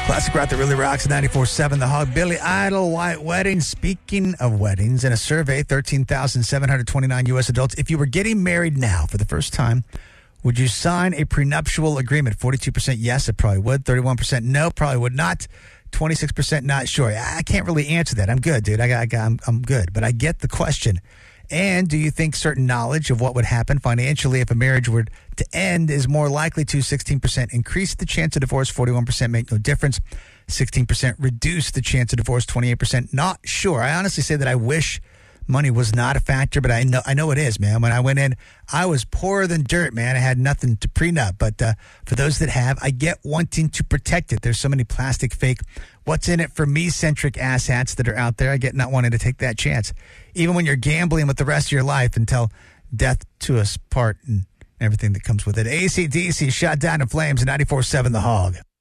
Classic rock that really rocks. 94.7 The Hog. Billy Idol, White Wedding. Speaking of weddings, in a survey, 13,729 U.S. adults, if you were getting married now for the first time, would you sign a prenuptial agreement? 42% yes, it probably would. 31% no, probably would not. 26% not sure. I can't really answer that. I'm good, dude. I'm good. But I get the question. And do you think certain knowledge of what would happen financially if a marriage were to end is more likely to? 16% increase the chance of divorce, 41% make no difference, 16% reduce the chance of divorce, 28% not sure. I honestly say that I wish money was not a factor, but I know it is, man. When I went in, I was poorer than dirt, man. I had nothing to prenup. But for those that have, I get wanting to protect it. There's so many plastic, fake, what's in it for me-centric asshats that are out there. I get not wanting to take that chance. Even when you're gambling with the rest of your life until death to us part and everything that comes with it. AC/DC shot down in flames, 94.7 The Hog.